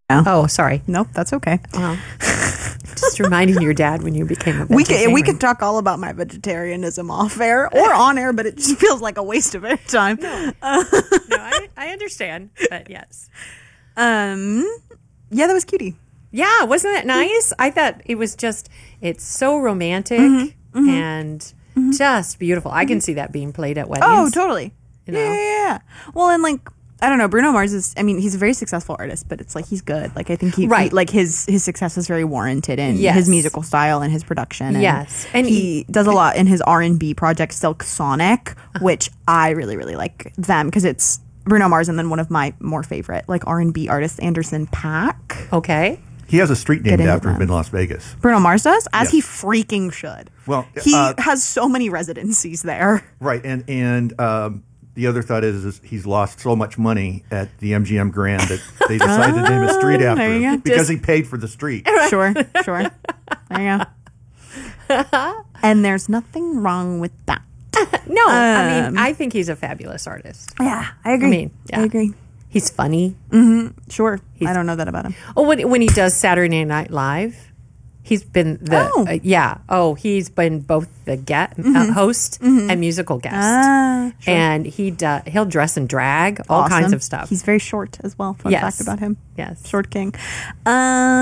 Oh, sorry. Nope, that's okay. Just reminding your dad when you became a vegetarian. We could talk all about my vegetarianism off air or on air, but it just feels like a waste of airtime. No, I understand, but yes. Yeah, that was cutie. Yeah, wasn't that nice? I thought it was it's so romantic and just beautiful. I can see that being played at weddings. Oh, totally. You know? Yeah. Well, and like, I don't know, Bruno Mars is, I mean, he's a very successful artist, but it's like, he's good. Like, I think he like his success is very warranted in his musical style and his production. And and he does a lot in his R&B project, Silk Sonic, which I really, really like them because it's Bruno Mars and then one of my more favorite, like, R&B artists, Anderson .Paak. Okay. He has a street named after him in Las Vegas. Bruno Mars does? As he freaking should. Well, he has so many residencies there. Right. And the other thought is he's lost so much money at the MGM Grand that they decided to name a street after him because he paid for the street. Sure. There you go. And there's nothing wrong with that. No, I mean, I think he's a fabulous artist. Yeah, I agree. I agree. He's funny. Sure. I don't know that about him. Oh, when he does Saturday Night Live, he's been he's been both the host and musical guest. Sure. And he'll dress and drag, all kinds of stuff. He's very short as well. Fun fact about him. Yes. Short king. I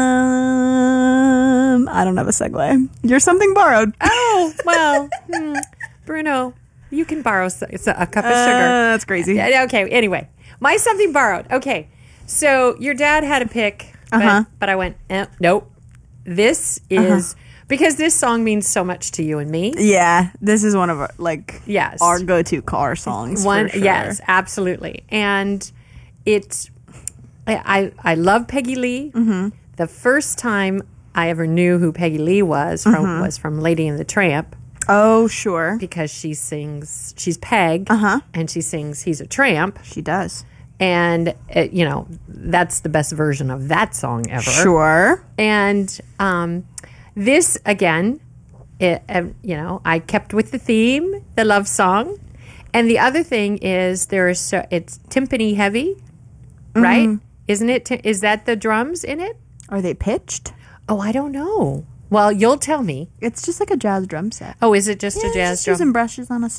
don't have a segue. You're something borrowed. Oh, well, Bruno, you can borrow a cup of sugar. That's crazy. Okay, anyway. My something borrowed. Okay, so your dad had a pick, but I went, nope. This is because this song means so much to you and me. Yeah, this is one of our, our go-to car songs. For sure. Yes, absolutely. And I love Peggy Lee. The first time I ever knew who Peggy Lee was from Lady and the Tramp. Oh, sure. Because she's Peg, and she sings He's a Tramp. She does. And, that's the best version of that song ever. Sure. And this, again, I kept with the theme, the love song. And the other thing is it's timpani heavy, right? Isn't it? Is that the drums in it? Are they pitched? Oh, I don't know. Well, you'll tell me. It's just like a jazz drum set. Oh, is it just a jazz drum? Using brushes on a